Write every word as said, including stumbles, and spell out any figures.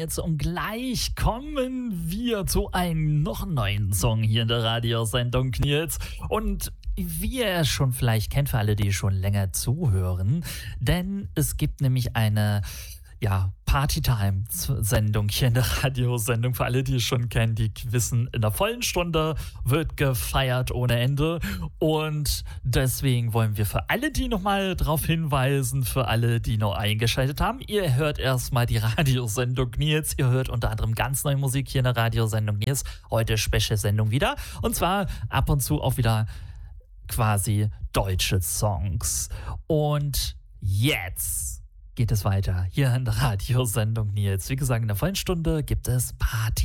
Nils und gleich kommen wir zu einem noch neuen Song hier in der Radiosendung Nils. Und wie ihr schon vielleicht kennt, für alle, die schon länger zuhören, denn es gibt nämlich eine ja, Partytime-Sendung hier in der Radiosendung. Für alle, die es schon kennen, die wissen, in der vollen Stunde wird gefeiert ohne Ende. Und deswegen wollen wir für alle, die nochmal darauf hinweisen, für alle, die noch eingeschaltet haben, ihr hört erstmal die Radiosendung Nils. Ihr hört unter anderem ganz neue Musik hier in der Radiosendung Nils. Heute Special-Sendung wieder. Und zwar ab und zu auch wieder quasi deutsche Songs. Und jetzt geht es weiter hier in der Radiosendung Nils. Wie gesagt, in der vollen Stunde gibt es Party.